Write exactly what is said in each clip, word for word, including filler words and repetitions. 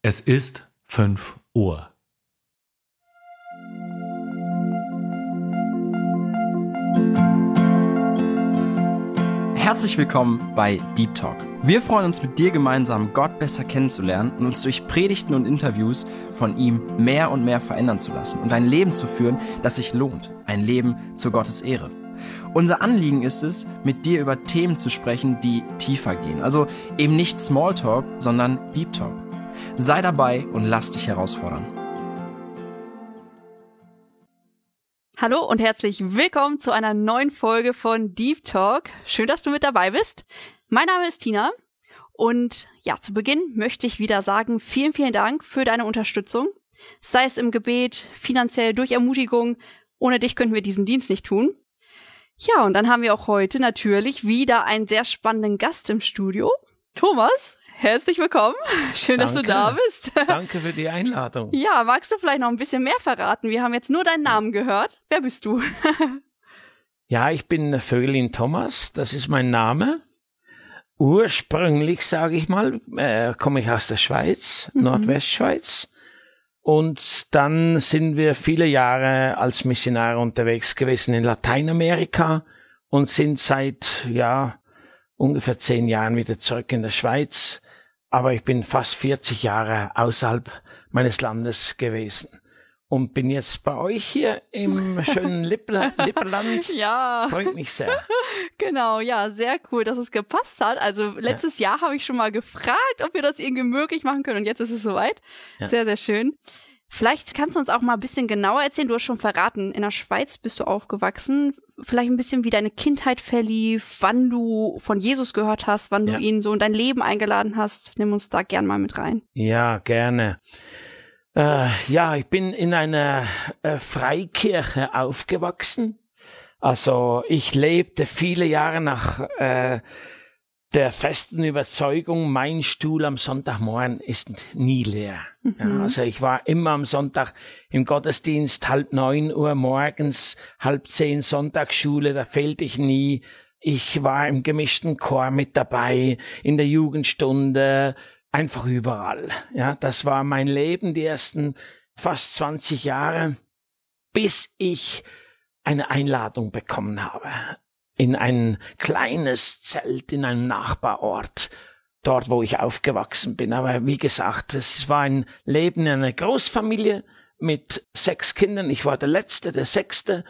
Es ist fünf Uhr. Herzlich willkommen bei Deep Talk. Wir freuen uns, mit dir gemeinsam Gott besser kennenzulernen und uns durch Predigten und Interviews von ihm mehr und mehr verändern zu lassen und ein Leben zu führen, das sich lohnt. Ein Leben zu Gottes Ehre. Unser Anliegen ist es, mit dir über Themen zu sprechen, die tiefer gehen. Also eben nicht Smalltalk, sondern Deep Talk. Sei dabei und lass dich herausfordern. Hallo und herzlich willkommen zu einer neuen Folge von Deep Talk. Schön, dass du mit dabei bist. Mein Name ist Tina und ja, zu Beginn möchte ich wieder sagen, vielen, vielen Dank für deine Unterstützung. Sei es im Gebet, finanziell, durch Ermutigung. Ohne dich könnten wir diesen Dienst nicht tun. Ja, und dann haben wir auch heute natürlich wieder einen sehr spannenden Gast im Studio. Thomas, herzlich willkommen. Schön, Danke. dass du da bist. Danke für die Einladung. Ja, magst du vielleicht noch ein bisschen mehr verraten? Wir haben jetzt nur deinen Namen gehört. Wer bist du? Ja, ich bin Vögelin Thomas, das ist mein Name. Ursprünglich, sage ich mal, äh, komme ich aus der Schweiz, mhm. Nordwestschweiz. Und dann sind wir viele Jahre als Missionare unterwegs gewesen in Lateinamerika und sind seit, ja, ungefähr zehn Jahren wieder zurück in der Schweiz. Aber ich bin fast vierzig Jahre außerhalb meines Landes gewesen. Und bin jetzt bei euch hier im schönen Lippler, Lipperland. Ja. Freut mich sehr. Genau, ja, sehr cool, dass es gepasst hat. Also letztes ja. Jahr habe ich schon mal gefragt, ob wir das irgendwie möglich machen können. Und jetzt ist es soweit. Ja. Sehr, sehr schön. Vielleicht kannst du uns auch mal ein bisschen genauer erzählen. Du hast schon verraten, in der Schweiz bist du aufgewachsen. Vielleicht ein bisschen, wie deine Kindheit verlief, wann du von Jesus gehört hast, wann ja. du ihn so in dein Leben eingeladen hast. Nimm uns da gern mal mit rein. Ja, gerne. Äh, ja, ich bin in einer äh, Freikirche aufgewachsen. Also ich lebte viele Jahre nach äh, der festen Überzeugung, mein Stuhl am Sonntagmorgen ist nie leer. Mhm. Ja, also ich war immer am Sonntag im Gottesdienst, halb neun Uhr morgens, halb zehn Sonntagsschule, da fehlte ich nie. Ich war im gemischten Chor mit dabei, in der Jugendstunde, einfach überall. Ja, das war mein Leben, die ersten fast zwanzig Jahre, bis ich eine Einladung bekommen habe in ein kleines Zelt in einem Nachbarort, dort, wo ich aufgewachsen bin. Aber wie gesagt, es war ein Leben in einer Großfamilie mit sechs Kindern. Ich war der Letzte, der Sechste.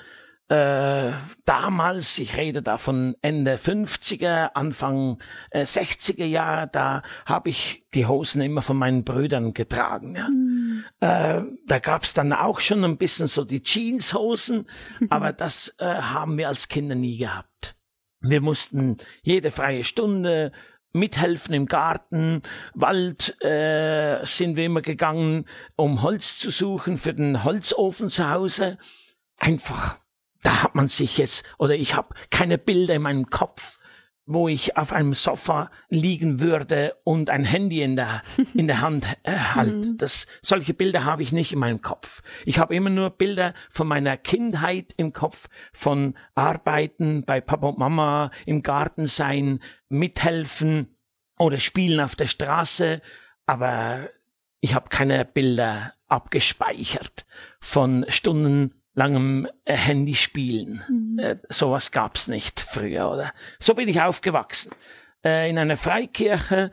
Äh, damals, ich rede da von Ende fünfziger, Anfang äh, sechziger Jahre, da habe ich die Hosen immer von meinen Brüdern getragen. Ja. Mhm. Äh, da gab's dann auch schon ein bisschen so die Jeanshosen, aber das äh, haben wir als Kinder nie gehabt. Wir mussten jede freie Stunde mithelfen im Garten, Wald äh, sind wir immer gegangen, um Holz zu suchen für den Holzofen zu Hause. Einfach. Da hat man sich jetzt, oder ich habe keine Bilder in meinem Kopf, wo ich auf einem Sofa liegen würde und ein Handy in der in der Hand äh, halte. Das, solche Bilder habe ich nicht in meinem Kopf. Ich habe immer nur Bilder von meiner Kindheit im Kopf, von Arbeiten bei Papa und Mama, im Garten sein, mithelfen oder spielen auf der Straße. Aber ich habe keine Bilder abgespeichert von Stunden langem äh, Handyspielen. Mhm. Äh, sowas gab's nicht früher, oder? So bin ich aufgewachsen. Äh, in einer Freikirche,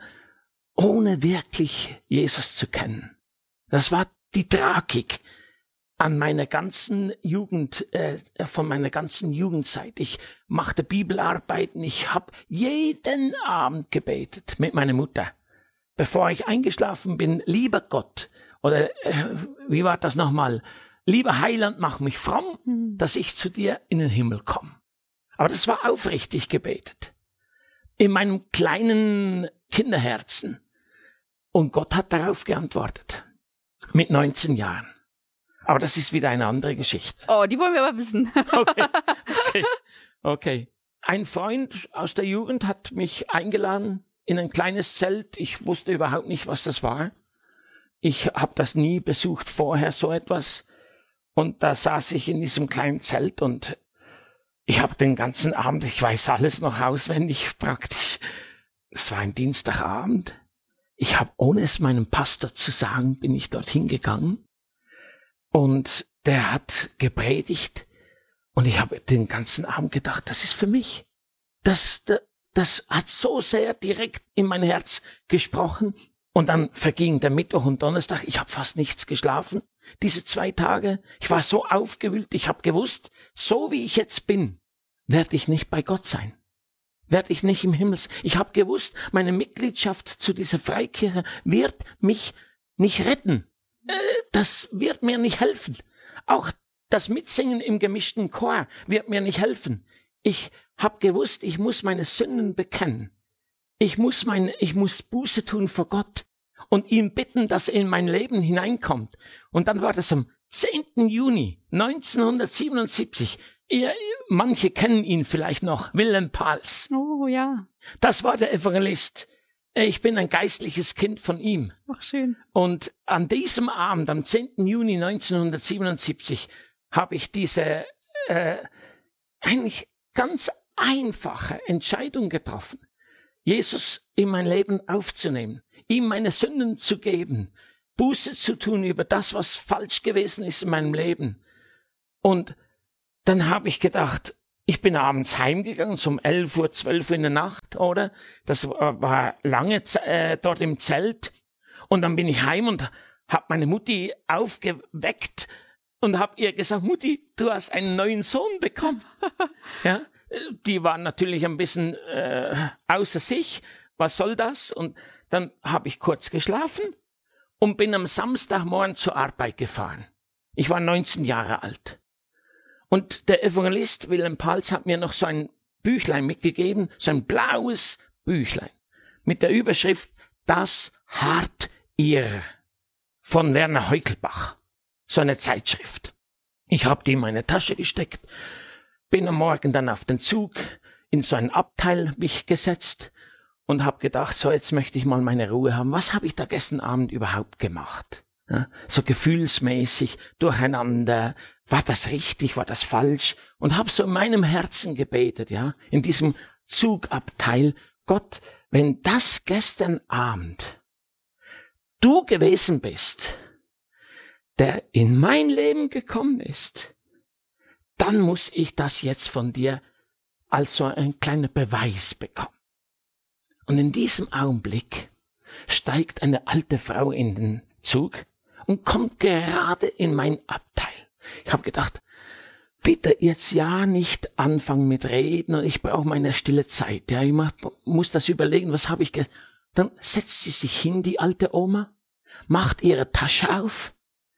ohne wirklich Jesus zu kennen. Das war die Tragik an meiner ganzen Jugend, äh, von meiner ganzen Jugendzeit. Ich machte Bibelarbeiten, ich habe jeden Abend gebetet mit meiner Mutter. Bevor ich eingeschlafen bin, lieber Gott, oder äh, wie war das nochmal? Lieber Heiland, mach mich fromm, dass ich zu dir in den Himmel komme. Aber das war aufrichtig gebetet. In meinem kleinen Kinderherzen. Und Gott hat darauf geantwortet. Mit neunzehn Jahren. Aber das ist wieder eine andere Geschichte. Oh, die wollen wir aber wissen. Okay, okay, okay. Ein Freund aus der Jugend hat mich eingeladen in ein kleines Zelt. Ich wusste überhaupt nicht, was das war. Ich habe das nie besucht vorher, so etwas. Und da saß ich in diesem kleinen Zelt und ich habe den ganzen Abend, ich weiß alles noch auswendig praktisch. Es war ein Dienstagabend. ich habe, ohne es meinem Pastor zu sagen, bin ich dorthin gegangen und der hat gepredigt und ich habe den ganzen Abend gedacht, das ist für mich. Das, das, das hat so sehr direkt in mein Herz gesprochen. Und dann verging der Mittwoch und Donnerstag, ich habe fast nichts geschlafen, diese zwei Tage. Ich war so aufgewühlt, ich habe gewusst, so wie ich jetzt bin, werde ich nicht bei Gott sein. Werde ich nicht im Himmel sein. Ich habe gewusst, meine Mitgliedschaft zu dieser Freikirche wird mich nicht retten. Das wird mir nicht helfen. Auch das Mitsingen im gemischten Chor wird mir nicht helfen. Ich habe gewusst, ich muss meine Sünden bekennen. Ich muss meine, ich muss Buße tun vor Gott und ihm bitten, dass er in mein Leben hineinkommt. Und dann war das am zehnten Juni neunzehnhundertsiebenundsiebzig. Ihr, manche kennen ihn vielleicht noch, Wilhelm Pals. Oh ja. Das war der Evangelist. Ich bin ein geistliches Kind von ihm. Ach, schön. Und an diesem Abend, am zehnten Juni neunzehnhundertsiebenundsiebzig, habe ich diese äh, eigentlich ganz einfache Entscheidung getroffen, Jesus in mein Leben aufzunehmen, ihm meine Sünden zu geben, Buße zu tun über das, was falsch gewesen ist in meinem Leben. Und dann habe ich gedacht, ich bin abends heimgegangen, so um elf Uhr, zwölf Uhr in der Nacht, oder? Das war lange äh, dort im Zelt. Und dann bin ich heim und habe meine Mutti aufgeweckt und habe ihr gesagt, Mutti, du hast einen neuen Sohn bekommen. Ja, die war natürlich ein bisschen äh, außer sich. Was soll das? Und dann habe ich kurz geschlafen und bin am Samstagmorgen zur Arbeit gefahren. Ich war neunzehn Jahre alt. Und der Evangelist Wilhelm Pals hat mir noch so ein Büchlein mitgegeben, so ein blaues Büchlein mit der Überschrift Das Hart Ihrer von Werner Heukelbach, so eine Zeitschrift. Ich habe die in meine Tasche gesteckt, bin am Morgen dann auf den Zug in so ein Abteil mich gesetzt und habe gedacht, so jetzt möchte ich mal meine Ruhe haben. Was habe ich da gestern Abend überhaupt gemacht? Ja, so gefühlsmäßig, durcheinander. War das richtig, war das falsch? Und habe so in meinem Herzen gebetet, ja, in diesem Zugabteil. Gott, wenn das gestern Abend du gewesen bist, der in mein Leben gekommen ist, dann muss ich das jetzt von dir als so ein kleiner Beweis bekommen. Und in diesem Augenblick steigt eine alte Frau in den Zug und kommt gerade in mein Abteil. Ich habe gedacht, bitte jetzt ja nicht anfangen mit Reden und ich brauche meine stille Zeit. Ja, ich muss das überlegen, was habe ich ge... Dann setzt sie sich hin, die alte Oma, macht ihre Tasche auf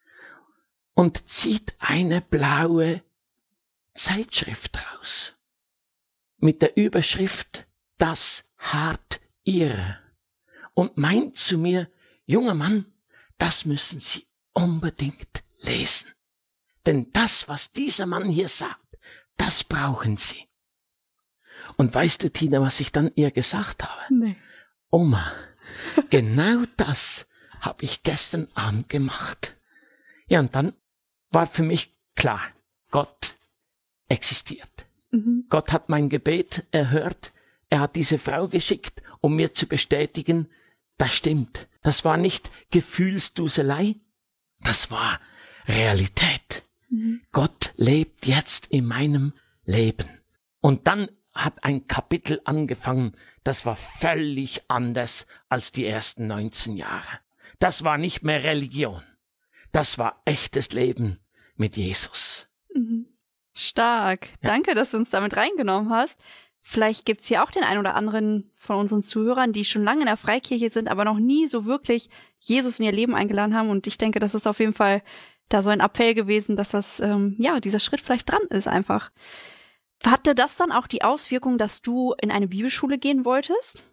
und zieht eine blaue Zeitschrift raus mit der Überschrift Das Hart Ihrer und meint zu mir, junger Mann, das müssen Sie unbedingt lesen. Denn das, was dieser Mann hier sagt, das brauchen Sie. Und weißt du, Tina, was ich dann ihr gesagt habe? Nee. Oma, genau das habe ich gestern Abend gemacht. Ja, und dann war für mich klar, Gott existiert. Mhm. Gott hat mein Gebet erhört. Er hat diese Frau geschickt, um mir zu bestätigen, das stimmt. Das war nicht Gefühlsduselei, das war Realität. Mhm. Gott lebt jetzt in meinem Leben. Und dann hat ein Kapitel angefangen, das war völlig anders als die ersten neunzehn Jahre. Das war nicht mehr Religion. Das war echtes Leben mit Jesus. Mhm. Stark. Ja. Danke, dass du uns damit reingenommen hast. Vielleicht gibt's hier auch den einen oder anderen von unseren Zuhörern, die schon lange in der Freikirche sind, aber noch nie so wirklich Jesus in ihr Leben eingeladen haben. Und ich denke, das ist auf jeden Fall da so ein Appell gewesen, dass das, ähm, ja, dieser Schritt vielleicht dran ist einfach. Hatte das dann auch die Auswirkung, dass du in eine Bibelschule gehen wolltest?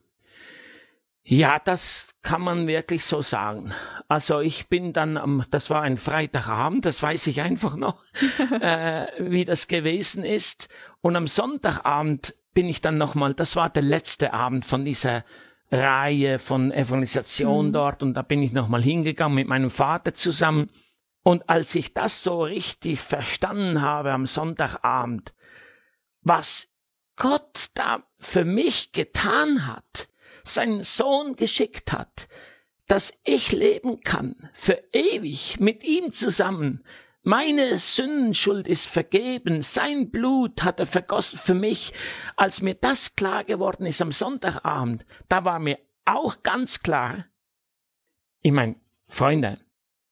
Ja, das kann man wirklich so sagen. Also ich bin dann am, das war ein Freitagabend, das weiß ich einfach noch, äh, wie das gewesen ist. Und am Sonntagabend bin ich dann nochmal, das war der letzte Abend von dieser Reihe von Evangelisation mhm. dort. Und da bin ich nochmal hingegangen mit meinem Vater zusammen. Und als ich das so richtig verstanden habe am Sonntagabend, was Gott da für mich getan hat, seinen Sohn geschickt hat, dass ich leben kann, für ewig mit ihm zusammen. Meine Sündenschuld ist vergeben, sein Blut hat er vergossen für mich. Als mir das klar geworden ist am Sonntagabend, da war mir auch ganz klar, ich meine, Freunde,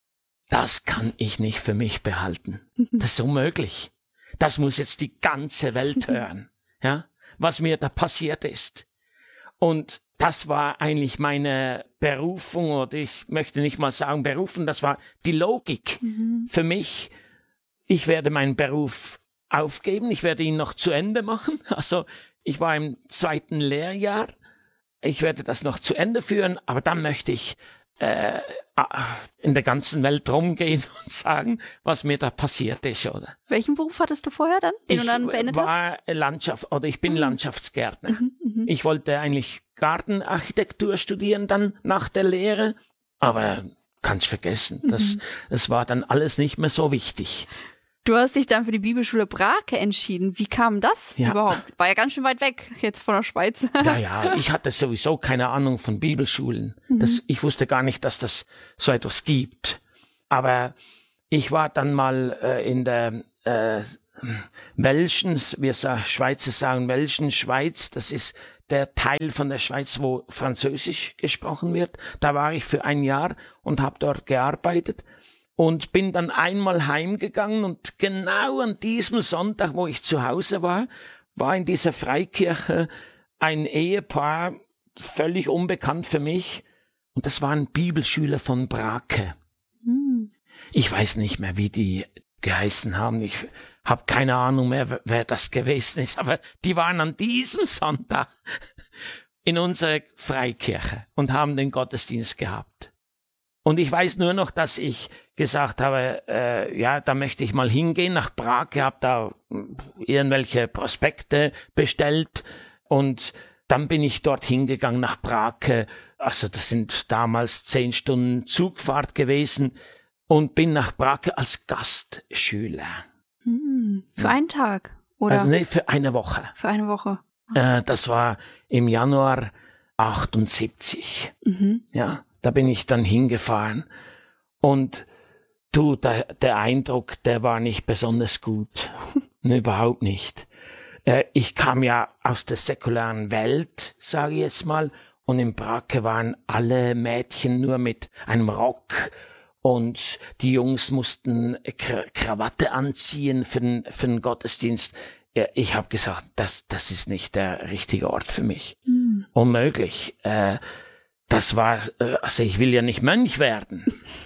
das kann ich nicht für mich behalten. Das ist unmöglich. Das muss jetzt die ganze Welt hören, ja, was mir da passiert ist. Und das war eigentlich meine Berufung, oder ich möchte nicht mal sagen Berufung, das war die Logik mhm. für mich. Ich werde meinen Beruf aufgeben, ich werde ihn noch zu Ende machen. Also ich war im zweiten Lehrjahr, ich werde das noch zu Ende führen, aber dann möchte ich äh, in der ganzen Welt rumgehen und sagen, was mir da passiert ist, oder? Welchen Beruf hattest du vorher dann, den ich du dann beendet war hast? Landschaft, oder ich bin mhm. Landschaftsgärtner. Mhm, mh. Ich wollte eigentlich Gartenarchitektur studieren dann nach der Lehre, aber kannst vergessen, mhm. das, das war dann alles nicht mehr so wichtig. Du hast dich dann für die Bibelschule Brake entschieden. Wie kam das ja. überhaupt? War ja ganz schön weit weg jetzt von der Schweiz. Ja, ja, ich hatte sowieso keine Ahnung von Bibelschulen. Mhm. Das, ich wusste gar nicht, dass das so etwas gibt. Aber ich war dann mal äh, in der äh, Welschen, wir sagen, Schweizer sagen Welschen, Schweiz, das ist der Teil von der Schweiz, wo Französisch gesprochen wird. Da war ich für ein Jahr und habe dort gearbeitet. Und bin dann einmal heimgegangen und genau an diesem Sonntag, wo ich zu Hause war, war in dieser Freikirche ein Ehepaar, völlig unbekannt für mich. Und das waren Bibelschüler von Brake. Hm. Ich weiß nicht mehr, wie die geheißen haben. Ich habe keine Ahnung mehr, wer das gewesen ist. Aber die waren an diesem Sonntag in unserer Freikirche und haben den Gottesdienst gehabt. Und ich weiß nur noch, dass ich gesagt habe, äh, ja, da möchte ich mal hingehen nach Brake, habe da irgendwelche Prospekte bestellt und dann bin ich dort hingegangen nach Brake. Also das sind damals zehn Stunden Zugfahrt gewesen und bin nach Brake als Gastschüler. Hm, für einen Tag, oder? Also, nee, für eine Woche. Für eine Woche. Äh, das war im Januar achtundsiebzig. Mhm. Ja. Da bin ich dann hingefahren und du, der, der Eindruck, der war nicht besonders gut. Überhaupt nicht. Äh, ich kam ja aus der säkularen Welt, sage ich jetzt mal, und in Brake waren alle Mädchen nur mit einem Rock und die Jungs mussten K- Krawatte anziehen für den, für den Gottesdienst. Ja, ich habe gesagt, das, das ist nicht der richtige Ort für mich. Mhm. Unmöglich. Äh, Das war, also ich will ja nicht Mönch werden.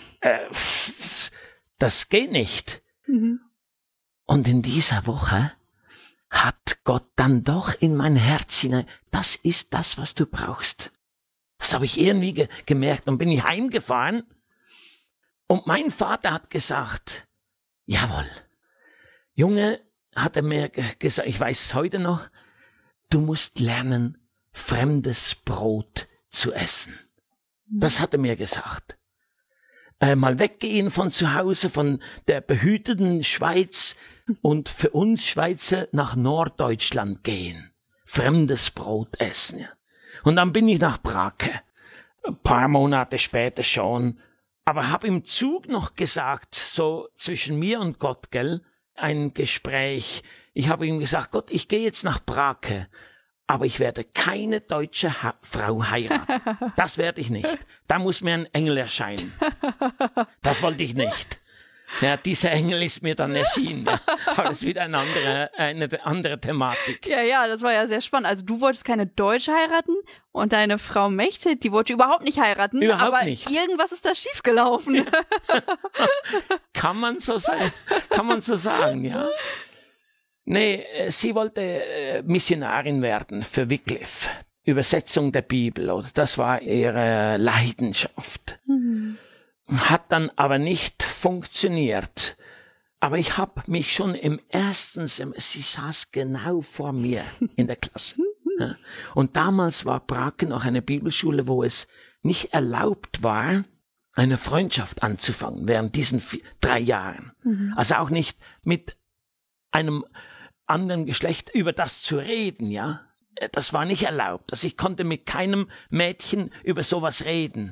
Das geht nicht. Mhm. Und in dieser Woche hat Gott dann doch in mein Herz hinein, das ist das, was du brauchst. Das habe ich irgendwie ge- gemerkt und bin ich heimgefahren. Und mein Vater hat gesagt, jawohl, Junge, hat er mir ge- gesagt, ich weiß es heute noch, du musst lernen, fremdes Brot zu essen. Das hat er mir gesagt. Äh, mal weggehen von zu Hause, von der behüteten Schweiz und für uns Schweizer nach Norddeutschland gehen. Fremdes Brot essen. Ja. Und dann bin ich nach Brake. Ein paar Monate später schon. Aber habe im Zug noch gesagt, so zwischen mir und Gott, gell, ein Gespräch. Ich habe ihm gesagt, Gott, ich gehe jetzt nach Brake. Aber ich werde keine deutsche ha- Frau heiraten. Das werde ich nicht. Da muss mir ein Engel erscheinen. Das wollte ich nicht. Ja, dieser Engel ist mir dann erschienen. Ja. Aber das ist wieder eine andere, eine andere Thematik. Ja, ja, das war ja sehr spannend. Also du wolltest keine Deutsche heiraten und deine Frau Mechte, die wollte überhaupt nicht heiraten. Überhaupt aber nicht. Irgendwas ist da schiefgelaufen. Ja. Kann man so sein, kann man so sagen, ja. Nee, sie wollte äh, Missionarin werden für Wycliffe. Übersetzung der Bibel, oder? Das war ihre Leidenschaft. Mhm. Hat dann aber nicht funktioniert. Aber ich habe mich schon im ersten Semester, sie saß genau vor mir in der Klasse. Ja. Und damals war Brake noch eine Bibelschule, wo es nicht erlaubt war, eine Freundschaft anzufangen während diesen vier, drei Jahren. Mhm. Also auch nicht mit einem anderen Geschlecht über das zu reden, ja. Das war nicht erlaubt. Also ich konnte mit keinem Mädchen über sowas reden.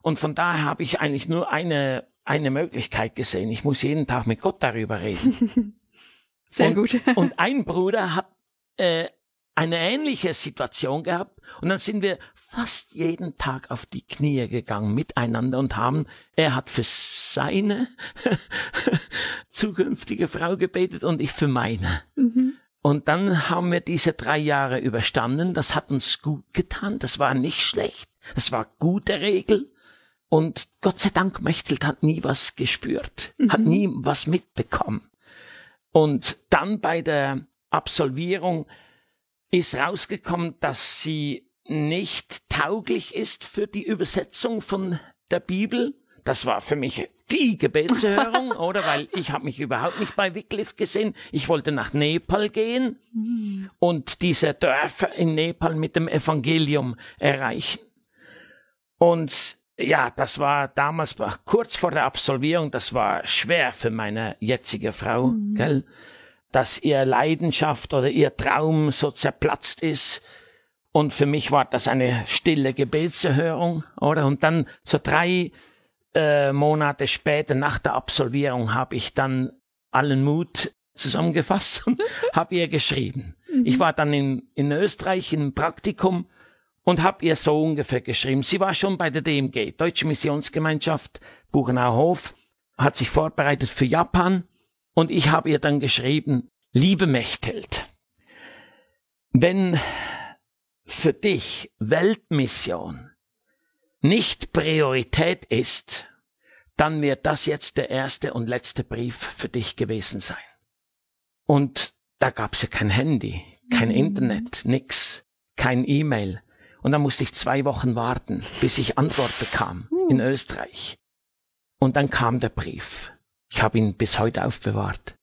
Und von daher habe ich eigentlich nur eine, eine Möglichkeit gesehen. Ich muss jeden Tag mit Gott darüber reden. Sehr und, gut. Und ein Bruder hat äh, eine ähnliche Situation gehabt. Und dann sind wir fast jeden Tag auf die Knie gegangen miteinander und haben, er hat für seine zukünftige Frau gebetet und ich für meine. Mhm. Und dann haben wir diese drei Jahre überstanden. Das hat uns gut getan. Das war nicht schlecht. Das war gute Regel. Und Gott sei Dank, Mechthild hat nie was gespürt, mhm. hat nie was mitbekommen. Und dann bei der Absolvierung ist rausgekommen, dass sie nicht tauglich ist für die Übersetzung von der Bibel. Das war für mich die Gebetserhörung, oder? Weil ich habe mich überhaupt nicht bei Wycliffe gesehen. Ich wollte nach Nepal gehen mhm. und diese Dörfer in Nepal mit dem Evangelium erreichen. Und ja, das war damals kurz vor der Absolvierung, das war schwer für meine jetzige Frau, mhm. gell? Dass ihr Leidenschaft oder ihr Traum so zerplatzt ist. Und für mich war das eine stille Gebetserhörung, oder? Und dann so drei äh, Monate später, nach der Absolvierung, habe ich dann allen Mut zusammengefasst und habe ihr geschrieben. Mhm. Ich war dann in, in Österreich im Praktikum und habe ihr so ungefähr geschrieben. Sie war schon bei der D M G, Deutsche Missionsgemeinschaft, Buchenauer Hof, hat sich vorbereitet für Japan. Und ich habe ihr dann geschrieben, liebe Mechthild, wenn für dich Weltmission nicht Priorität ist, dann wird das jetzt der erste und letzte Brief für dich gewesen sein. Und da gab's ja kein Handy, kein mhm. Internet, nix, kein E-Mail. Und dann musste ich zwei Wochen warten, bis ich Antwort bekam in Österreich. Und dann kam der Brief. Ich habe ihn bis heute aufbewahrt.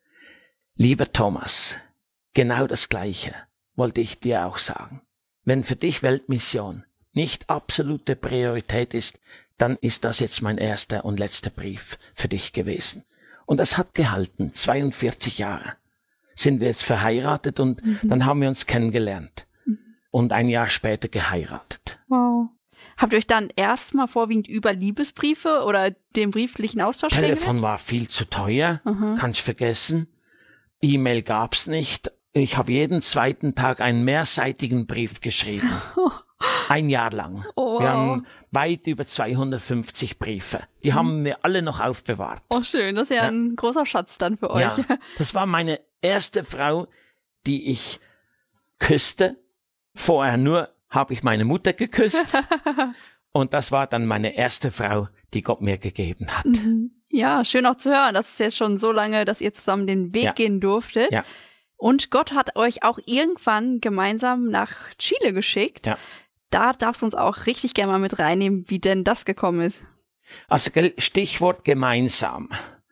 Lieber Thomas, genau das Gleiche wollte ich dir auch sagen. Wenn für dich Weltmission nicht absolute Priorität ist, dann ist das jetzt mein erster und letzter Brief für dich gewesen. Und das hat gehalten. zweiundvierzig Jahre sind wir jetzt verheiratet und mhm. dann haben wir uns kennengelernt mhm. und ein Jahr später geheiratet. Wow. Habt ihr euch dann erstmal vorwiegend über Liebesbriefe oder den brieflichen Austausch geredet? Telefon war viel zu teuer, mhm. kann ich vergessen. E-Mail gab's nicht. Ich habe jeden zweiten Tag einen mehrseitigen Brief geschrieben. Ein Jahr lang. Oh, wow. Wir haben weit über zweihundertfünfzig Briefe. Die mhm. haben wir alle noch aufbewahrt. Oh, schön. Das ist ja, ja ein großer Schatz dann für euch. Ja, das war meine erste Frau, die ich küsste. Vorher nur habe ich meine Mutter geküsst. Und das war dann meine erste Frau, die Gott mir gegeben hat. Ja, schön auch zu hören. Das ist jetzt schon so lange, dass ihr zusammen den Weg ja. gehen durftet. Ja. Und Gott hat euch auch irgendwann gemeinsam nach Chile geschickt. Ja. Da darfst du uns auch richtig gerne mal mit reinnehmen, wie denn das gekommen ist. Also Stichwort gemeinsam.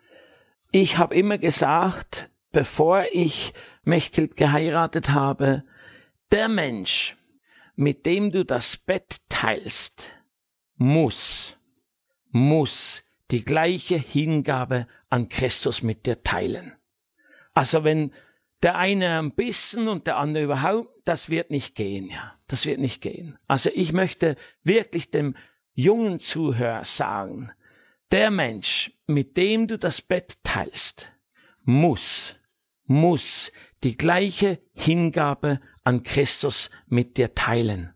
Ich habe immer gesagt, bevor ich Mechthild geheiratet habe, der Mensch, mit dem du das Bett teilst, muss, muss die gleiche Hingabe an Christus mit dir teilen. Also wenn der eine ein bisschen und der andere überhaupt, das wird nicht gehen, ja. Das wird nicht gehen. Also ich möchte wirklich dem jungen Zuhörer sagen, der Mensch, mit dem du das Bett teilst, muss, muss die gleiche Hingabe an Christus mit dir teilen.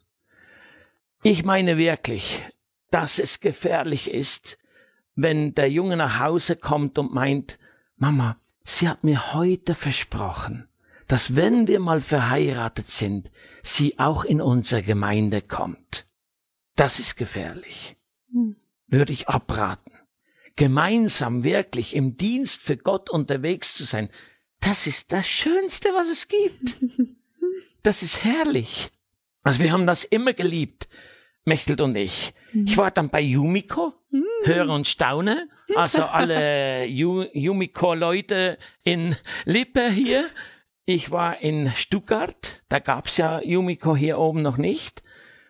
Ich meine wirklich, dass es gefährlich ist, wenn der Junge nach Hause kommt und meint, Mama, sie hat mir heute versprochen, dass wenn wir mal verheiratet sind, sie auch in unsere Gemeinde kommt. Das ist gefährlich. Hm. Würde ich abraten. Gemeinsam wirklich im Dienst für Gott unterwegs zu sein, das ist das Schönste, was es gibt. Das ist herrlich. Also wir haben das immer geliebt, Mechthild und ich. Ich war dann bei Yumiko, höre und staune. Also alle Yumiko-Leute in Lippe hier. Ich war in Stuttgart, da gab's ja Yumiko hier oben noch nicht.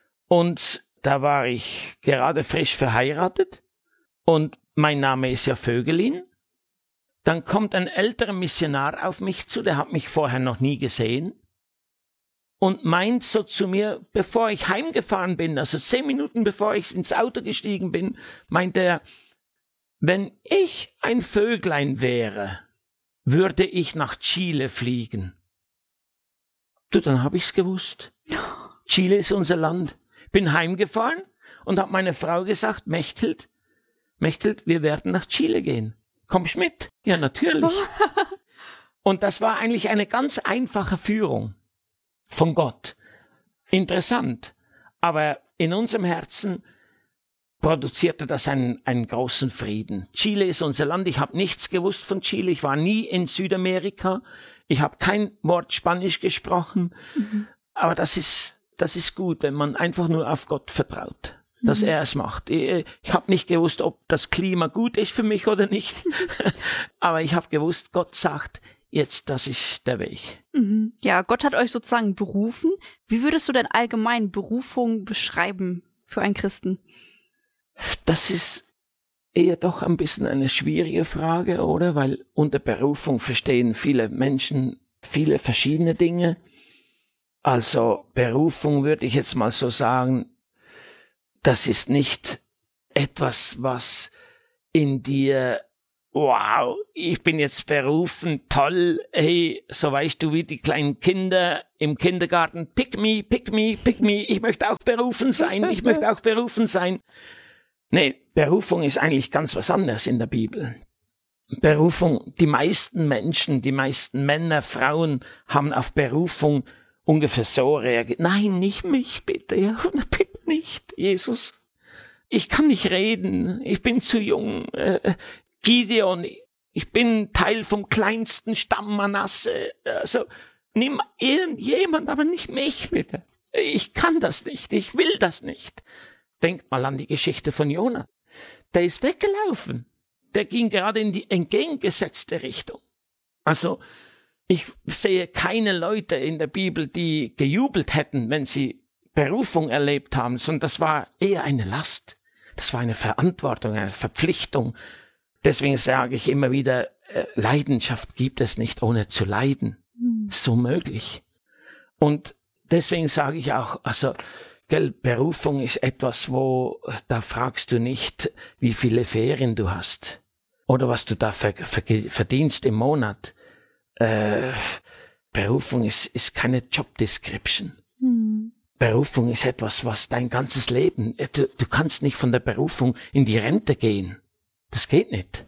Und da war ich gerade frisch verheiratet. Und mein Name ist ja Vögelin. Dann kommt ein älterer Missionar auf mich zu, der hat mich vorher noch nie gesehen. und meint so zu mir, bevor ich heimgefahren bin, also zehn Minuten bevor ich ins Auto gestiegen bin, meint er, wenn ich ein Vöglein wäre, würde ich nach Chile fliegen. Du, dann habe ich's gewusst. Chile ist unser Land. Bin heimgefahren und habe meiner Frau gesagt, Mechthild, Mechthild, wir werden nach Chile gehen. Kommst mit? Ja, natürlich. Und das war eigentlich eine ganz einfache Führung von Gott. Interessant. Aber in unserem Herzen produzierte das einen, einen großen Frieden. Chile ist unser Land. Ich habe nichts gewusst von Chile. Ich war nie in Südamerika. Ich habe kein Wort Spanisch gesprochen. Mhm. Aber das ist, das ist gut, wenn man einfach nur auf Gott vertraut, dass mhm. er es macht. Ich, ich habe nicht gewusst, ob das Klima gut ist für mich oder nicht. Aber ich habe gewusst, Gott sagt, jetzt, das ist der Weg. Mhm. Ja, Gott hat euch sozusagen berufen. Wie würdest du denn allgemein Berufung beschreiben für einen Christen? Das ist eher doch ein bisschen eine schwierige Frage, oder? Weil unter Berufung verstehen viele Menschen viele verschiedene Dinge. Also Berufung würde ich jetzt mal so sagen, das ist nicht etwas, was in dir, wow, ich bin jetzt berufen, toll, hey, so weißt du, wie die kleinen Kinder im Kindergarten, pick me, pick me, pick me, ich möchte auch berufen sein, ich möchte auch berufen sein. Nee, Berufung ist eigentlich ganz was anderes in der Bibel. Berufung, die meisten Menschen, die meisten Männer, Frauen haben auf Berufung ungefähr so reagiert. Nein, nicht mich, bitte, ja, bitte nicht, Jesus. Ich kann nicht reden, ich bin zu jung. Äh, Gideon, ich bin Teil vom kleinsten Stamm Manasse. Also, nimm irgendjemand, aber nicht mich, bitte. Ich kann das nicht, ich will das nicht. Denkt mal an die Geschichte von Jona. Der ist weggelaufen. Der ging gerade in die entgegengesetzte Richtung. Also, ich sehe keine Leute in der Bibel, die gejubelt hätten, wenn sie Berufung erlebt haben, sondern das war eher eine Last. Das war eine Verantwortung, eine Verpflichtung. Deswegen sage ich immer wieder, Leidenschaft gibt es nicht, ohne zu leiden. Das ist unmöglich. Und deswegen sage ich auch, also, gell, Berufung ist etwas, wo, da fragst du nicht, wie viele Ferien du hast oder was du da ver, ver, verdienst im Monat. Äh, Berufung ist, ist keine Job Description. Hm. Berufung ist etwas, was dein ganzes Leben, du, du kannst nicht von der Berufung in die Rente gehen. Das geht nicht.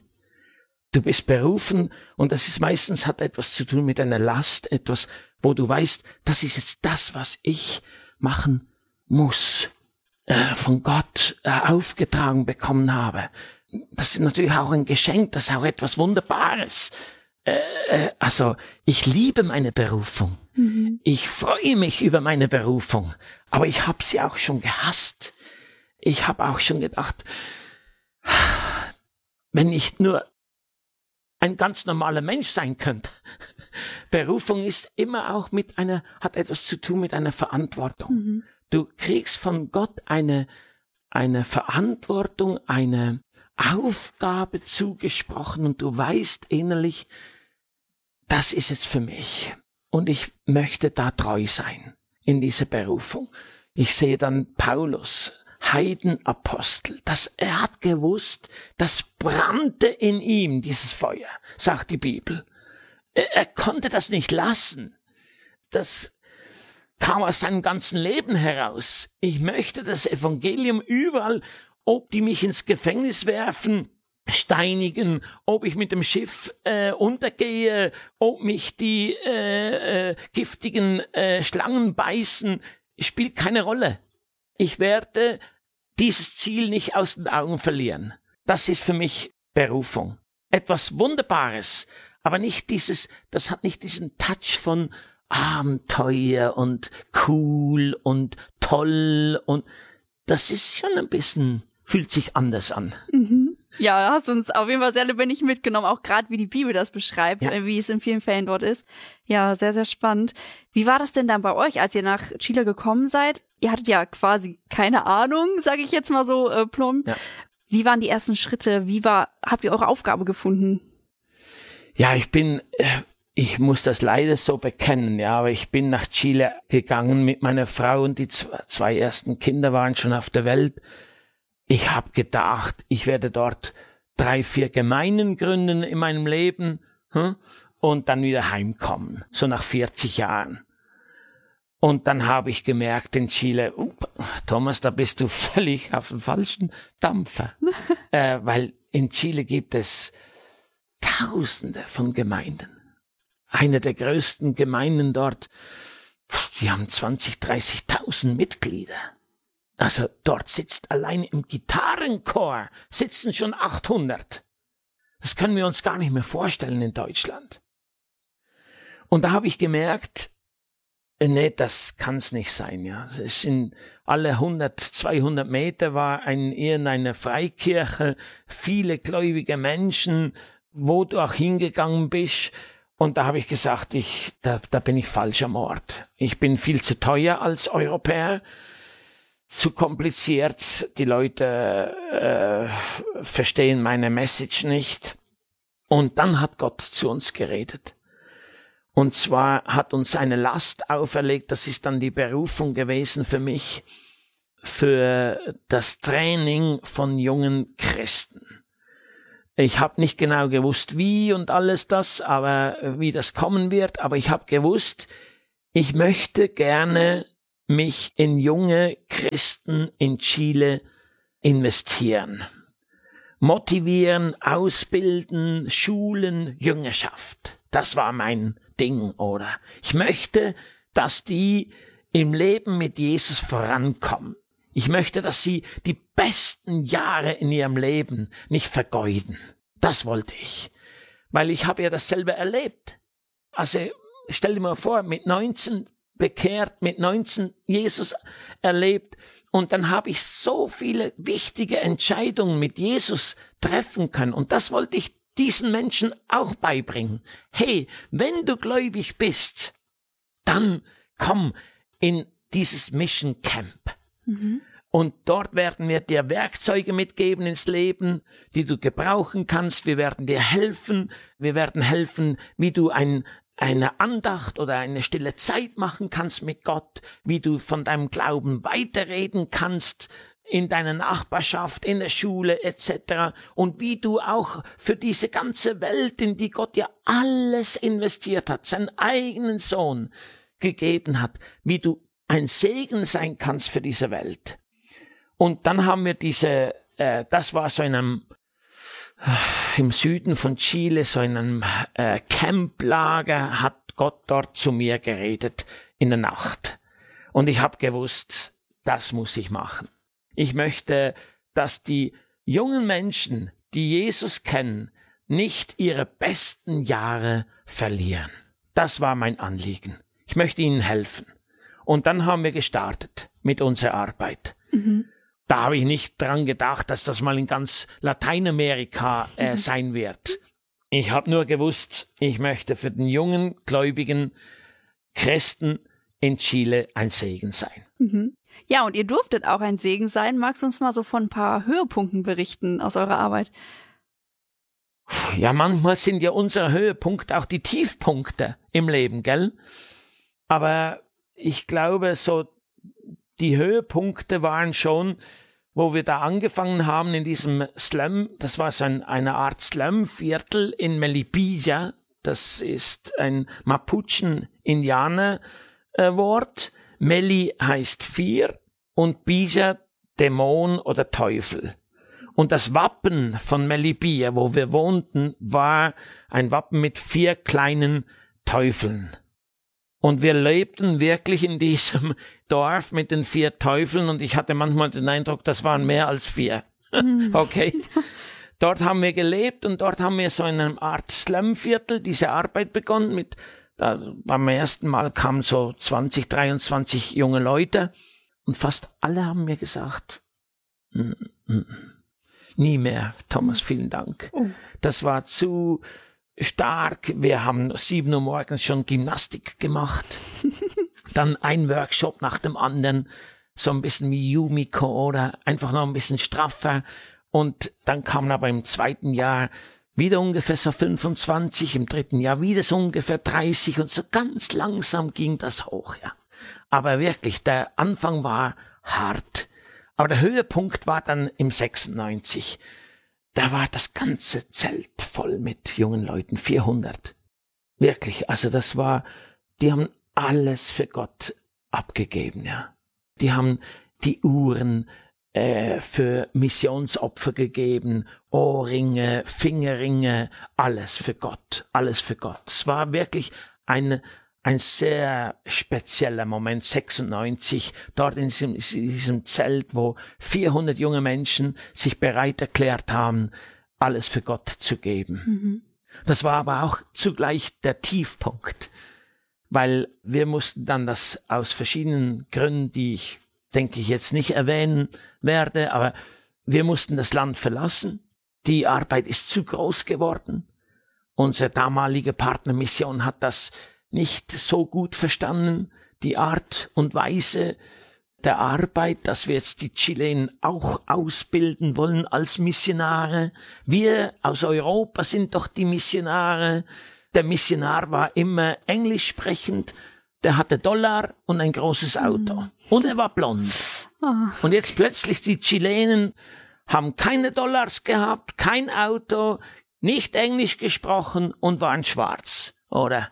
Du bist berufen und das ist meistens, hat etwas zu tun mit einer Last, etwas, wo du weißt, das ist jetzt das, was ich machen muss, äh, von Gott äh, aufgetragen bekommen habe. Das ist natürlich auch ein Geschenk, das ist auch etwas Wunderbares. Äh, äh, also ich liebe meine Berufung. Mhm. Ich freue mich über meine Berufung, aber ich habe sie auch schon gehasst. Ich habe auch schon gedacht, wenn ich nur ein ganz normaler Mensch sein könnte. Berufung ist immer auch mit einer, hat etwas zu tun mit einer Verantwortung. Mhm. Du kriegst von Gott eine, eine Verantwortung, eine Aufgabe zugesprochen und du weißt innerlich, das ist jetzt für mich und ich möchte da treu sein in dieser Berufung. Ich sehe dann Paulus, Heidenapostel, dass er hat gewusst, das brannte in ihm, dieses Feuer, sagt die Bibel. Er, er konnte das nicht lassen. Das kam aus seinem ganzen Leben heraus. Ich möchte das Evangelium überall, ob die mich ins Gefängnis werfen, steinigen, ob ich mit dem Schiff äh, untergehe, ob mich die äh, äh, giftigen äh, Schlangen beißen, spielt keine Rolle. Ich werde dieses Ziel nicht aus den Augen verlieren. Das ist für mich Berufung. Etwas Wunderbares, aber nicht dieses, das hat nicht diesen Touch von Abenteuer und cool und toll und das ist schon ein bisschen, fühlt sich anders an. Mhm. Ja, da hast du uns auf jeden Fall sehr lebendig mitgenommen, auch gerade wie die Bibel das beschreibt, ja. Wie es in vielen Fällen dort ist. Ja, sehr, sehr spannend. Wie war das denn dann bei euch, als ihr nach Chile gekommen seid? Ihr hattet ja quasi keine Ahnung, sage ich jetzt mal so äh, plump. Ja. Wie waren die ersten Schritte? Wie war, habt ihr eure Aufgabe gefunden? Ja, ich bin, äh, ich muss das leider so bekennen, ja, aber ich bin nach Chile gegangen mit meiner Frau und die zwei ersten Kinder waren schon auf der Welt. Ich habe gedacht, ich werde dort drei, vier Gemeinden gründen in meinem Leben hm, und dann wieder heimkommen, so nach vierzig Jahren. Und dann habe ich gemerkt in Chile, uh, Thomas, da bist du völlig auf dem falschen Dampfer, äh, weil in Chile gibt es Tausende von Gemeinden. Eine der größten Gemeinden dort, die haben zwanzig, dreißigtausend Mitglieder. Also dort sitzt allein im Gitarrenchor, sitzen schon achthundert. Das können wir uns gar nicht mehr vorstellen in Deutschland. Und da habe ich gemerkt, nee, das kann's nicht sein, ja. Es sind alle hundert, zweihundert Meter war ein, irgendeine Freikirche, viele gläubige Menschen, wo du auch hingegangen bist. Und da habe ich gesagt, ich, da, da bin ich falsch am Ort. Ich bin viel zu teuer als Europäer, zu kompliziert. Die Leute äh, verstehen meine Message nicht. Und dann hat Gott zu uns geredet. Und zwar hat uns eine Last auferlegt, das ist dann die Berufung gewesen für mich, für das Training von jungen Christen. Ich habe nicht genau gewusst, wie und alles das, aber wie das kommen wird, aber ich habe gewusst, ich möchte gerne mich in junge Christen in Chile investieren. Motivieren, ausbilden, schulen, Jüngerschaft. Das war mein Ding, oder? Ich möchte, dass die im Leben mit Jesus vorankommen. Ich möchte, dass sie die besten Jahre in ihrem Leben nicht vergeuden. Das wollte ich. Weil ich habe ja dasselbe erlebt. Also stell dir mal vor, mit neunzehn bekehrt, mit neunzehn Jesus erlebt. Und dann habe ich so viele wichtige Entscheidungen mit Jesus treffen können. Und das wollte ich diesen Menschen auch beibringen. Hey, wenn du gläubig bist, dann komm in dieses Mission Camp. Mhm. Und dort werden wir dir Werkzeuge mitgeben ins Leben, die du gebrauchen kannst. Wir werden dir helfen. Wir werden helfen, wie du ein, eine Andacht oder eine stille Zeit machen kannst mit Gott, wie du von deinem Glauben weiterreden kannst in deiner Nachbarschaft, in der Schule et cetera. Und wie du auch für diese ganze Welt, in die Gott ja alles investiert hat, seinen eigenen Sohn gegeben hat, wie du ein Segen sein kannst für diese Welt. Und dann haben wir diese, äh, das war so in einem, äh, im Süden von Chile, so in einem äh, Camplager, hat Gott dort zu mir geredet in der Nacht. Und ich habe gewusst, das muss ich machen. Ich möchte, dass die jungen Menschen, die Jesus kennen, nicht ihre besten Jahre verlieren. Das war mein Anliegen. Ich möchte ihnen helfen. Und dann haben wir gestartet mit unserer Arbeit. Mhm. Da habe ich nicht dran gedacht, dass das mal in ganz Lateinamerika äh, sein wird. Ich habe nur gewusst, ich möchte für den jungen, gläubigen Christen in Chile ein Segen sein. Mhm. Ja, und ihr durftet auch ein Segen sein. Magst du uns mal so von ein paar Höhepunkten berichten aus eurer Arbeit? Ja, manchmal sind ja unsere Höhepunkte auch die Tiefpunkte im Leben, gell? Aber ich glaube, so die Höhepunkte waren schon, wo wir da angefangen haben in diesem Slum, das war so ein, eine Art Slum-Viertel in Melipilla, das ist ein Mapuchen-Indianer-Wort. Meli heißt vier und Pilla Dämon oder Teufel. Und das Wappen von Melipilla, wo wir wohnten, war ein Wappen mit vier kleinen Teufeln. Und wir lebten wirklich in diesem Dorf mit den vier Teufeln und ich hatte manchmal den Eindruck, das waren mehr als vier. Okay. Dort haben wir gelebt und dort haben wir so in einer Art Slumviertel diese Arbeit begonnen. Mit, da, beim ersten Mal kamen so zwanzig, dreiundzwanzig junge Leute und fast alle haben mir gesagt, mm, mm, nie mehr, Thomas, vielen Dank. Das war zu stark. Wir haben sieben Uhr morgens schon Gymnastik gemacht. Dann ein Workshop nach dem anderen. So ein bisschen wie Yumiko oder einfach noch ein bisschen straffer. Und dann kamen aber im zweiten Jahr wieder ungefähr so fünfundzwanzig, im dritten Jahr wieder so ungefähr dreißig und so ganz langsam ging das hoch, ja. Aber wirklich, der Anfang war hart. Aber der Höhepunkt war dann im sechsundneunzig. Da war das ganze Zelt voll mit jungen Leuten, vierhundert. Wirklich, also das war, die haben alles für Gott abgegeben, ja. Die haben die Uhren äh, für Missionsopfer gegeben, Ohrringe, Fingerringe, alles für Gott, alles für Gott. Es war wirklich eine, ein sehr spezieller Moment, sechsundneunzig, dort in diesem, in diesem Zelt, wo vierhundert junge Menschen sich bereit erklärt haben, alles für Gott zu geben. Mhm. Das war aber auch zugleich der Tiefpunkt, weil wir mussten dann das aus verschiedenen Gründen, die ich denke ich jetzt nicht erwähnen werde, aber wir mussten das Land verlassen. Die Arbeit ist zu groß geworden. Unser damaliger Partner Mission hat das nicht so gut verstanden, die Art und Weise der Arbeit, dass wir jetzt die Chilenen auch ausbilden wollen als Missionare. Wir aus Europa sind doch die Missionare. Der Missionar war immer englisch sprechend, der hatte Dollar und ein großes Auto. Mhm. Und er war blond. Oh. Und jetzt plötzlich die Chilenen haben keine Dollars gehabt, kein Auto, nicht Englisch gesprochen und waren schwarz, oder?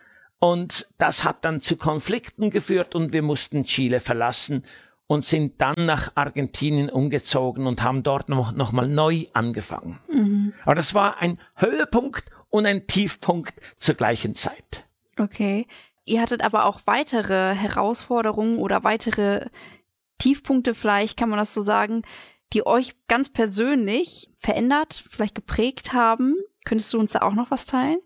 Und das hat dann zu Konflikten geführt und wir mussten Chile verlassen und sind dann nach Argentinien umgezogen und haben dort noch, noch mal neu angefangen. Mhm. Aber das war ein Höhepunkt und ein Tiefpunkt zur gleichen Zeit. Okay. Ihr hattet aber auch weitere Herausforderungen oder weitere Tiefpunkte vielleicht, kann man das so sagen, die euch ganz persönlich verändert, vielleicht geprägt haben. Könntest du uns da auch noch was teilen?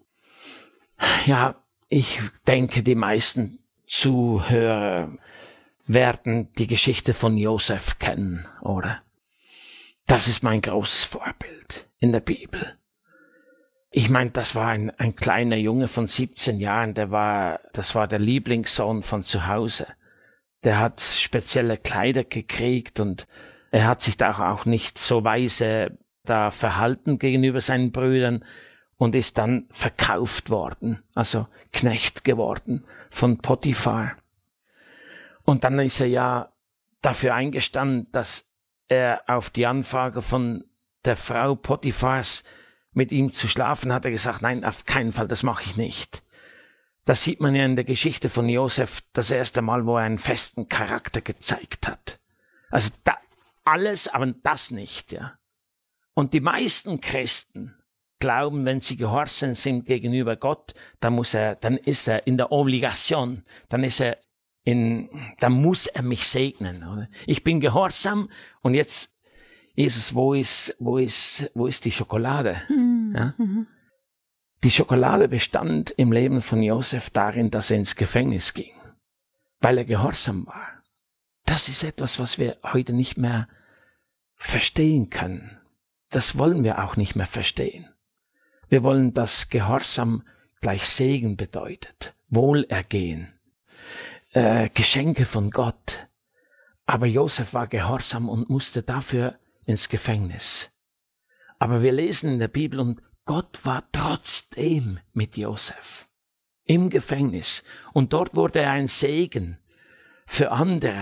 Ja, ich denke, die meisten Zuhörer werden die Geschichte von Josef kennen, oder? Das ist mein großes Vorbild in der Bibel. Ich meine, das war ein, ein kleiner Junge von siebzehn Jahren, der war, das war der Lieblingssohn von zu Hause. Der hat spezielle Kleider gekriegt und er hat sich da auch nicht so weise da verhalten gegenüber seinen Brüdern und ist dann verkauft worden, also Knecht geworden von Potiphar. Und dann ist er ja dafür eingestanden, dass er auf die Anfrage von der Frau Potiphars mit ihm zu schlafen, hat er gesagt, nein, auf keinen Fall, das mache ich nicht. Das sieht man ja in der Geschichte von Josef das erste Mal, wo er einen festen Charakter gezeigt hat. Also da, alles, aber das nicht, ja. Und die meisten Christen glauben, wenn sie gehorsam sind gegenüber Gott, dann muss er, dann ist er in der Obligation, dann ist er in, dann muss er mich segnen, oder? Ich bin gehorsam und jetzt Jesus, wo ist, wo ist, wo ist die Schokolade? Mhm. Ja? Die Schokolade bestand im Leben von Josef darin, dass er ins Gefängnis ging, weil er gehorsam war. Das ist etwas, was wir heute nicht mehr verstehen können. Das wollen wir auch nicht mehr verstehen. Wir wollen, dass Gehorsam gleich Segen bedeutet, Wohlergehen, äh, Geschenke von Gott. Aber Josef war gehorsam und musste dafür ins Gefängnis. Aber wir lesen in der Bibel und Gott war trotzdem mit Josef im Gefängnis und dort wurde er ein Segen für andere.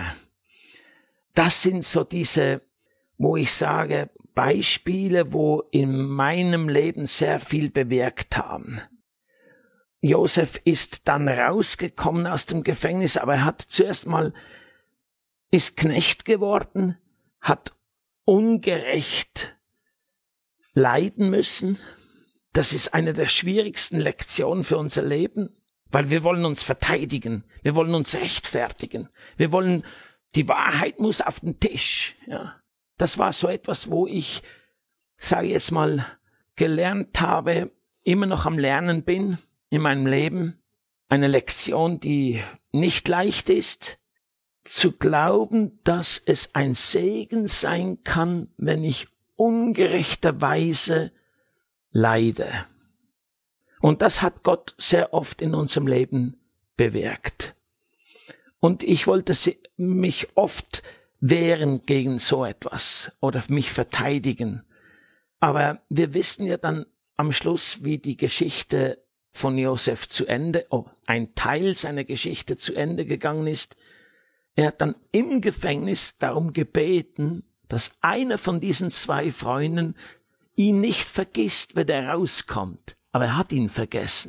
Das sind so diese, wo ich sage, Beispiele, wo in meinem Leben sehr viel bewirkt haben. Josef ist dann rausgekommen aus dem Gefängnis, aber er hat zuerst mal, ist Knecht geworden, hat ungerecht leiden müssen. Das ist eine der schwierigsten Lektionen für unser Leben, weil wir wollen uns verteidigen, wir wollen uns rechtfertigen, wir wollen, die Wahrheit muss auf den Tisch. Ja. Das war so etwas, wo ich, sage jetzt mal, gelernt habe, immer noch am Lernen bin in meinem Leben. Eine Lektion, die nicht leicht ist, zu glauben, dass es ein Segen sein kann, wenn ich ungerechterweise leide. Und das hat Gott sehr oft in unserem Leben bewirkt. Und ich wollte mich oft wehren gegen so etwas oder mich verteidigen. Aber wir wissen ja dann am Schluss, wie die Geschichte von Josef zu Ende, oh, ein Teil seiner Geschichte zu Ende gegangen ist. Er hat dann im Gefängnis darum gebeten, dass einer von diesen zwei Freunden ihn nicht vergisst, wenn er rauskommt. Aber er hat ihn vergessen.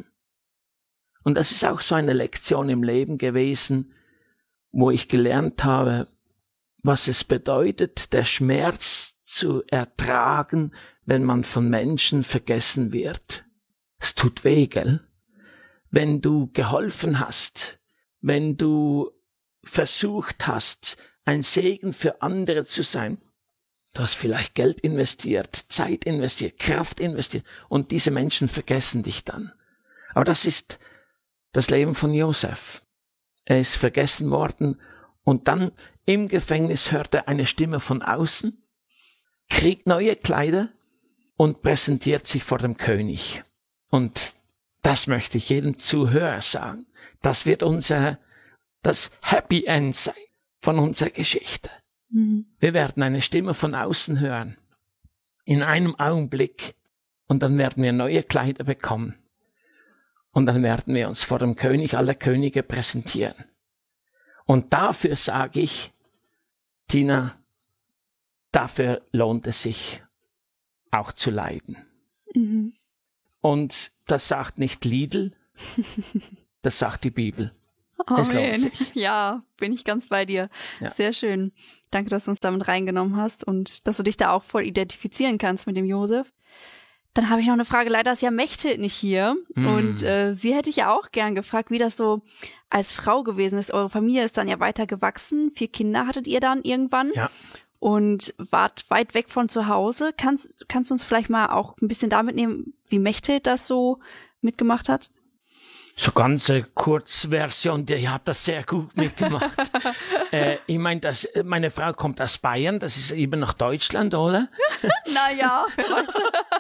Und das ist auch so eine Lektion im Leben gewesen, wo ich gelernt habe, was es bedeutet, der Schmerz zu ertragen, wenn man von Menschen vergessen wird. Es tut weh, gell? Wenn du geholfen hast, wenn du versucht hast, ein Segen für andere zu sein, du hast vielleicht Geld investiert, Zeit investiert, Kraft investiert und diese Menschen vergessen dich dann. Aber das ist das Leben von Josef. Er ist vergessen worden und dann im Gefängnis hört er eine Stimme von außen, kriegt neue Kleider und präsentiert sich vor dem König. Und das möchte ich jedem Zuhörer sagen. Das wird unser, das Happy End sein von unserer Geschichte. Mhm. Wir werden eine Stimme von außen hören. In einem Augenblick. Und dann werden wir neue Kleider bekommen. Und dann werden wir uns vor dem König aller Könige präsentieren. Und dafür sage ich, Tina, dafür lohnt es sich auch zu leiden. Mhm. Und das sagt nicht Lidl, das sagt die Bibel. Oh, es lohnt sich. Ja, bin ich ganz bei dir. Ja. Sehr schön. Danke, dass du uns damit reingenommen hast und dass du dich da auch voll identifizieren kannst mit dem Josef. Dann habe ich noch eine Frage. Leider ist ja Mechthild nicht hier. Mm. Und äh, sie hätte ich ja auch gern gefragt, wie das so als Frau gewesen ist. Eure Familie ist dann ja weiter gewachsen. Vier Kinder hattet ihr dann irgendwann. Ja. Und wart weit weg von zu Hause. Kannst, kannst du uns vielleicht mal auch ein bisschen damit nehmen, wie Mechthild das so mitgemacht hat? So ganze Kurzversion, die hat das sehr gut mitgemacht. äh, ich meine, das, meine Frau kommt aus Bayern, das ist eben nach Deutschland, oder? Naja, wer weiß.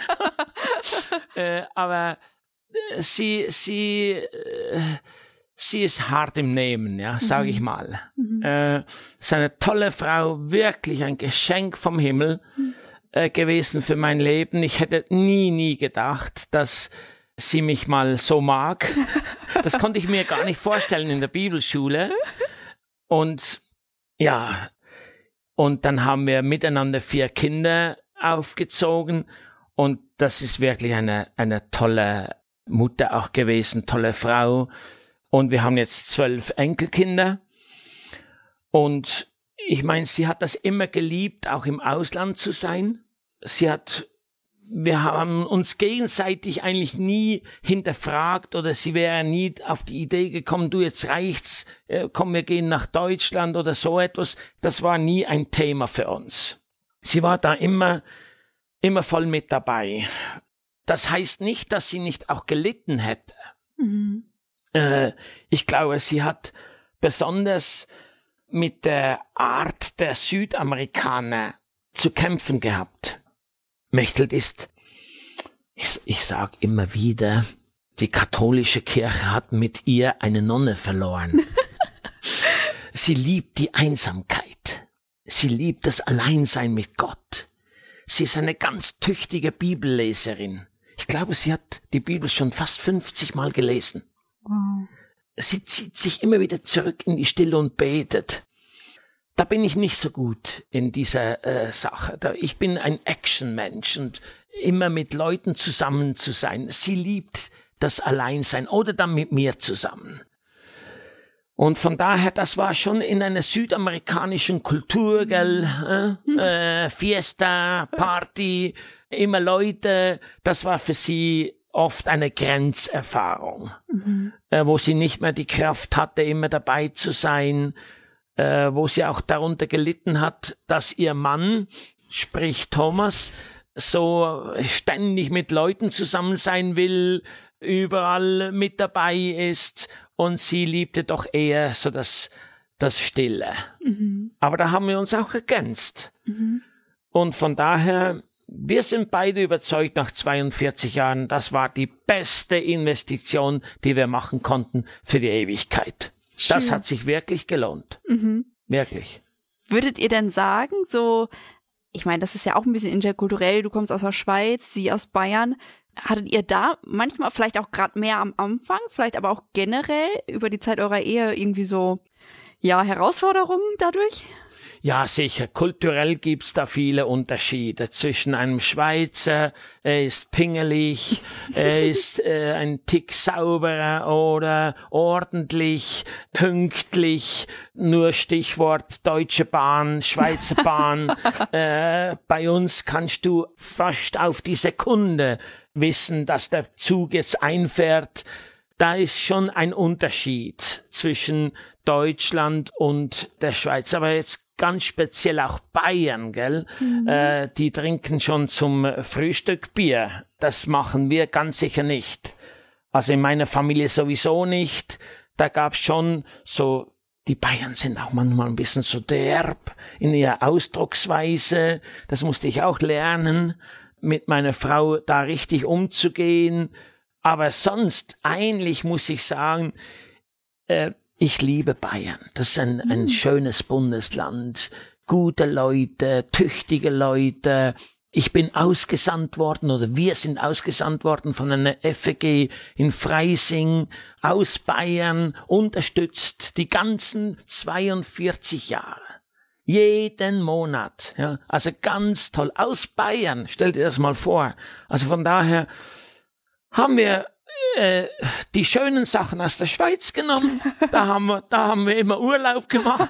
äh, aber äh, sie, sie, äh, sie ist hart im Nehmen, ja, sage mhm. ich mal. Mhm. Äh, ist eine tolle Frau, wirklich ein Geschenk vom Himmel mhm. äh, gewesen für mein Leben. Ich hätte nie, nie gedacht, dass sie mich mal so mag. Das konnte ich mir gar nicht vorstellen in der Bibelschule. Und ja, und dann haben wir miteinander vier Kinder aufgezogen. Und das ist wirklich eine, eine tolle Mutter auch gewesen, tolle Frau. Und wir haben jetzt zwölf Enkelkinder. Und ich meine, sie hat das immer geliebt, auch im Ausland zu sein. Sie hat Wir haben uns gegenseitig eigentlich nie hinterfragt oder sie wäre nie auf die Idee gekommen, du, jetzt reicht's, komm, wir gehen nach Deutschland oder so etwas. Das war nie ein Thema für uns. Sie war da immer, immer voll mit dabei. Das heißt nicht, dass sie nicht auch gelitten hätte. Mhm. Äh, ich glaube, sie hat besonders mit der Art der Südamerikaner zu kämpfen gehabt. Mechthild ist, ich, ich sag immer wieder, die katholische Kirche hat mit ihr eine Nonne verloren. Sie liebt die Einsamkeit. Sie liebt das Alleinsein mit Gott. Sie ist eine ganz tüchtige Bibelleserin. Ich glaube, sie hat die Bibel schon fast fünfzig Mal gelesen. Wow. Sie zieht sich immer wieder zurück in die Stille und betet. Da bin ich nicht so gut in dieser äh, Sache. Da, ich bin ein Action-Mensch und immer mit Leuten zusammen zu sein. Sie liebt das Alleinsein oder dann mit mir zusammen. Und von daher, das war schon in einer südamerikanischen Kultur, gell, äh, äh, Fiesta, Party, immer Leute. Das war für sie oft eine Grenzerfahrung, mhm. äh, wo sie nicht mehr die Kraft hatte, immer dabei zu sein. Äh, wo sie auch darunter gelitten hat, dass ihr Mann, sprich Thomas, so ständig mit Leuten zusammen sein will, überall mit dabei ist und sie liebte doch eher so das, das Stille. Mhm. Aber da haben wir uns auch ergänzt. Mhm. Und von daher, wir sind beide überzeugt nach zweiundvierzig Jahren, das war die beste Investition, die wir machen konnten für die Ewigkeit. Schön. Das hat sich wirklich gelohnt. Mhm. Wirklich. Würdet ihr denn sagen, so, ich meine, das ist ja auch ein bisschen interkulturell. Du kommst aus der Schweiz, sie aus Bayern. Hattet ihr da manchmal vielleicht auch gerade mehr am Anfang, vielleicht aber auch generell über die Zeit eurer Ehe irgendwie so, ja, Herausforderungen dadurch? Ja, sicher. Kulturell gibt's da viele Unterschiede zwischen einem Schweizer, er ist pingelig, er ist äh, ein Tick sauberer oder ordentlich, pünktlich, nur Stichwort Deutsche Bahn, Schweizer Bahn. äh, bei uns kannst du fast auf die Sekunde wissen, dass der Zug jetzt einfährt. Da ist schon ein Unterschied zwischen Deutschland und der Schweiz. Aber jetzt ganz speziell auch Bayern, gell? Mhm. Äh, die trinken schon zum Frühstück Bier. Das machen wir ganz sicher nicht. Also in meiner Familie sowieso nicht. Da gab's schon so, die Bayern sind auch manchmal ein bisschen so derb in ihrer Ausdrucksweise. Das musste ich auch lernen, mit meiner Frau da richtig umzugehen. Aber sonst, eigentlich muss ich sagen, äh, ich liebe Bayern. Das ist ein, ein schönes Bundesland. Gute Leute, tüchtige Leute. Ich bin ausgesandt worden, oder wir sind ausgesandt worden von einer F E G in Freising aus Bayern, unterstützt die ganzen zweiundvierzig Jahre. Jeden Monat. Ja, also ganz toll. Aus Bayern, stell dir das mal vor. Also von daher haben wir äh, die schönen Sachen aus der Schweiz genommen. Da haben wir, da haben wir immer Urlaub gemacht.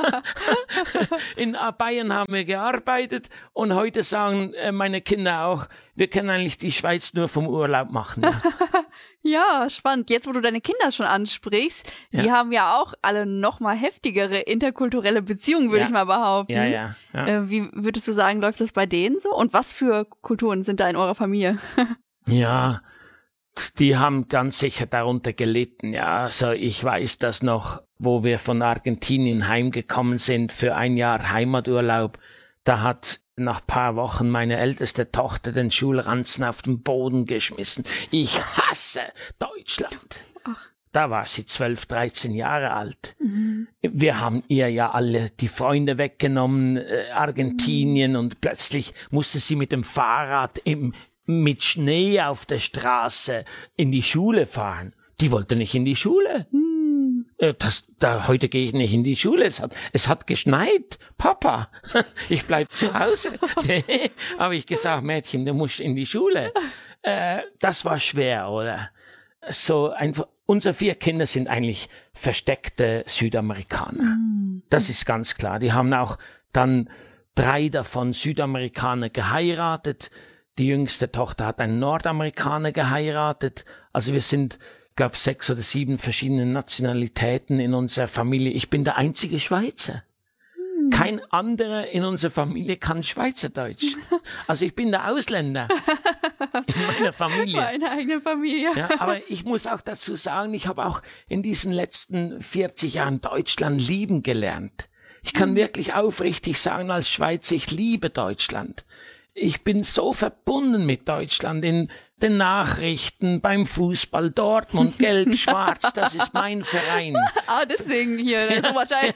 In Bayern haben wir gearbeitet und heute sagen äh, meine Kinder auch, wir können eigentlich die Schweiz nur vom Urlaub machen. Ja, ja, spannend. Jetzt, wo du deine Kinder schon ansprichst, ja. Die haben ja auch alle noch mal heftigere interkulturelle Beziehungen, würde ja. ich mal behaupten. Ja, ja. ja. Äh, wie würdest du sagen, läuft das bei denen so? Und was für Kulturen sind da in eurer Familie? Ja, die haben ganz sicher darunter gelitten, ja. Also ich weiß das noch, wo wir von Argentinien heimgekommen sind für ein Jahr Heimaturlaub. Da hat nach paar Wochen meine älteste Tochter den Schulranzen auf den Boden geschmissen. Ich hasse Deutschland. Ach. Da war sie zwölf, dreizehn Jahre alt. Mhm. Wir haben ihr ja alle die Freunde weggenommen, äh, Argentinien, mhm. und plötzlich musste sie mit dem Fahrrad im mit Schnee auf der Straße in die Schule fahren. Die wollte nicht in die Schule. Hm. Das, da, heute gehe ich nicht in die Schule. Es hat, es hat geschneit. Papa, ich bleib zu Hause. Nee, habe ich gesagt, Mädchen, du musst in die Schule. Äh, das war schwer, oder? So einfach. Unsere vier Kinder sind eigentlich versteckte Südamerikaner. Hm. Das ist ganz klar. Die haben auch dann drei davon Südamerikaner geheiratet. Die jüngste Tochter hat einen Nordamerikaner geheiratet. Also wir sind, glaube sechs oder sieben verschiedene Nationalitäten in unserer Familie. Ich bin der einzige Schweizer. Hm. Kein anderer in unserer Familie kann Schweizerdeutsch. Also ich bin der Ausländer in meiner Familie. Meine eigene Familie. Ja, aber ich muss auch dazu sagen, ich habe auch in diesen letzten vierzig Jahren Deutschland lieben gelernt. Ich kann hm. wirklich aufrichtig sagen, als Schweizer, ich liebe Deutschland. Ich bin so verbunden mit Deutschland in den Nachrichten, beim Fußball, Dortmund, Gelb, Schwarz, das ist mein Verein. Ah, deswegen hier, der Sommerschein.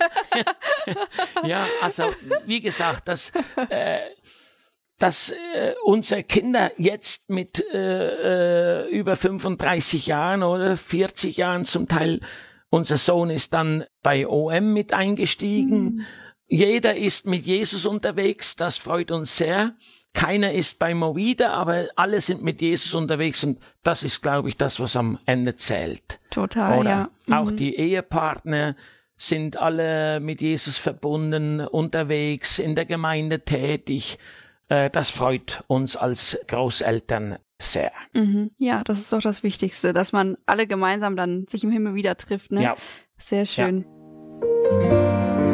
Ja, also wie gesagt, dass, äh, dass äh, unsere Kinder jetzt mit äh, äh, über fünfunddreißig Jahren oder vierzig Jahren zum Teil, unser Sohn ist dann bei O M mit eingestiegen. Mhm. Jeder ist mit Jesus unterwegs, das freut uns sehr. Keiner ist bei Movida, aber alle sind mit Jesus unterwegs und das ist, glaube ich, das, was am Ende zählt. Total, Oder ja. Mhm. Auch die Ehepartner sind alle mit Jesus verbunden, unterwegs, in der Gemeinde tätig. Äh, das freut uns als Großeltern sehr. Mhm. Ja, das ist doch das Wichtigste, dass man alle gemeinsam dann sich im Himmel wieder trifft, ne? Ja. Sehr schön. Ja.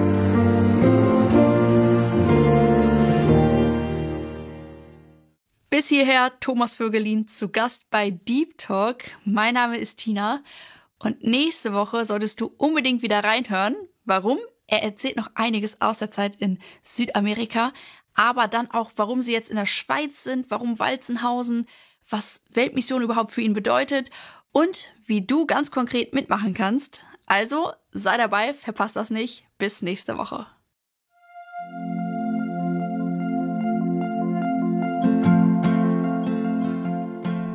Bis hierher Thomas Vögelin zu Gast bei Deep Talk. Mein Name ist Tina und nächste Woche solltest du unbedingt wieder reinhören. Warum? Er erzählt noch einiges aus der Zeit in Südamerika, aber dann auch, warum sie jetzt in der Schweiz sind, warum Walzenhausen, was Weltmission überhaupt für ihn bedeutet und wie du ganz konkret mitmachen kannst. Also sei dabei, verpasst das nicht. Bis nächste Woche.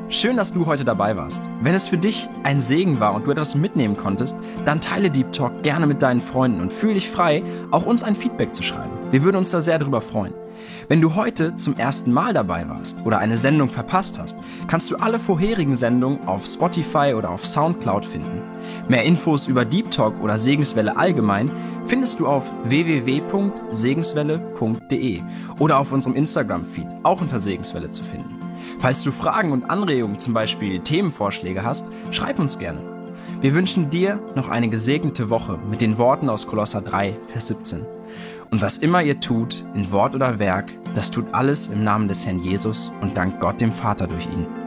Schön, dass du heute dabei warst. Wenn es für dich ein Segen war und du etwas mitnehmen konntest, dann teile Deep Talk gerne mit deinen Freunden und fühl dich frei, auch uns ein Feedback zu schreiben. Wir würden uns da sehr darüber freuen. Wenn du heute zum ersten Mal dabei warst oder eine Sendung verpasst hast, kannst du alle vorherigen Sendungen auf Spotify oder auf Soundcloud finden. Mehr Infos über Deep Talk oder Segenswelle allgemein findest du auf w w w punkt segenswelle punkt d e oder auf unserem Instagram-Feed, auch unter Segenswelle zu finden. Falls du Fragen und Anregungen, zum Beispiel Themenvorschläge hast, schreib uns gerne. Wir wünschen dir noch eine gesegnete Woche mit den Worten aus Kolosser drei, Vers siebzehn. Und was immer ihr tut, in Wort oder Werk, das tut alles im Namen des Herrn Jesus und dankt Gott dem Vater durch ihn.